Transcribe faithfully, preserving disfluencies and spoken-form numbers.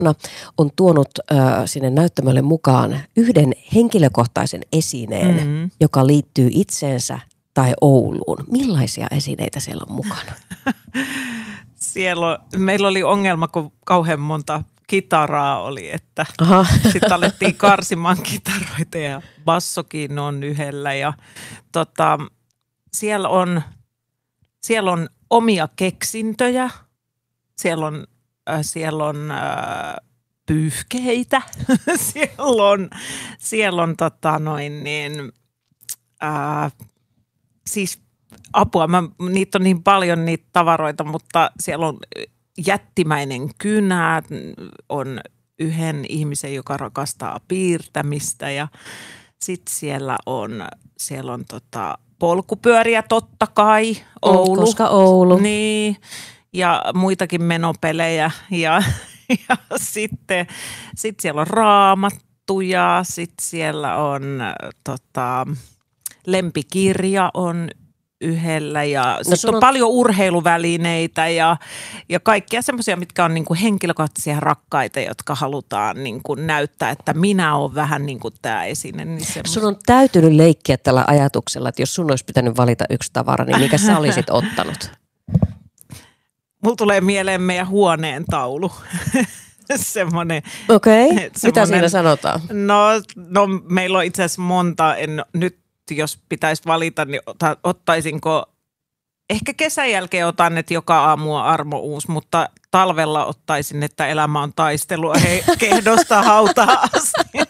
on tuonut äh, sinne näyttämölle mukaan yhden henkilökohtaisen esineen, mm-hmm. joka liittyy itseensä tai Ouluun. Millaisia esineitä siellä on mukana? Siellä on, meillä oli ongelma, kun kauhean monta kitaraa oli, että sitten alettiin karsimaan kitaroita ja bassokin on yhdellä. Ja, tota, siellä, on, siellä on omia keksintöjä, siellä on, äh, siellä on äh, pyyhkeitä, siellä on, siellä on tota noin niin, äh, siis apua, mä, niitä on niin paljon niitä tavaroita, mutta siellä on jättimäinen kynä, on yhden ihmisen, joka rakastaa piirtämistä ja sitten siellä on, siellä on tota polkupyöriä totta kai, Oulu. Koska Oulu. Niin, ja muitakin menopelejä ja, ja sitten sit siellä on raamattuja, sitten siellä on tota, lempikirja on yhdellä ja no, sitten on, on paljon urheiluvälineitä ja, ja kaikkia semmoisia, mitkä on niin kuin henkilökohtaisia rakkaita, jotka halutaan niin kuin näyttää, että minä olen vähän niin kuin tämä esine. Niin sun on täytynyt leikkiä tällä ajatuksella, että jos sun olisi pitänyt valita yksi tavara, niin mikä sä olisit ottanut? Mulla tulee mieleen meidän huoneen taulu. Semmoinen. Okei, okay. Mitä siinä sanotaan? No, no meillä on itse asiassa monta, en nyt jos pitäisi valita, niin ottaisinko, ehkä kesän jälkeen otan, että joka aamu on armo uusi, mutta talvella ottaisin, että elämä on taistelua he, kehdosta hautaa asti.